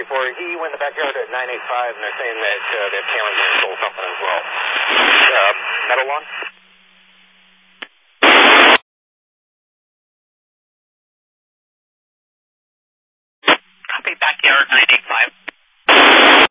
He went in the backyard at 985, and they're saying that their cameraman stole something as well. Metal one? Copy, backyard 985.